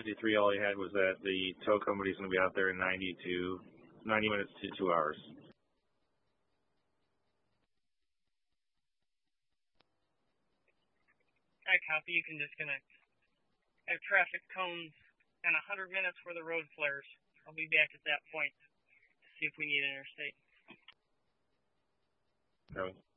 53, all he had was that the tow company's going to be out there in 90 minutes to 2 hours. I copy. You can disconnect. I have traffic cones and 100 minutes where the road flares. I'll be back at that point to see if we need interstate. No.